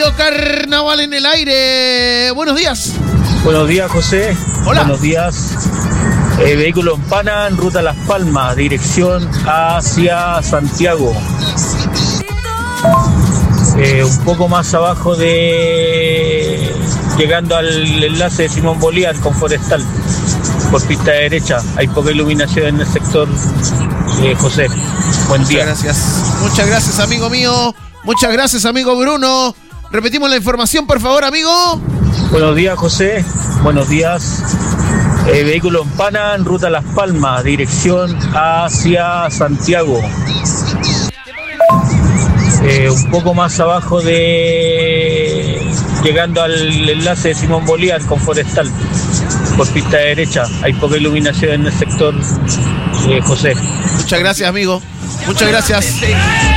Radio Carnaval en el aire. Buenos días. Buenos días, José. Hola. Buenos días. Vehículo en Pana, en ruta Las Palmas, dirección hacia Santiago. Un poco más abajo de... llegando al enlace de Simón Bolívar con Forestal, por pista derecha. Hay poca iluminación en el sector, José. Buen día. Muchas gracias, amigo mío. Muchas gracias, amigo Bruno. Repetimos la información, por favor, amigo. Buenos días, José. Buenos días. Vehículo en Pana, en ruta Las Palmas, dirección hacia Santiago. Un poco más abajo de... llegando al enlace de Simón Bolívar con Forestal, por pista derecha. Hay poca iluminación en el sector, José. Muchas gracias, amigo. Muchas gracias.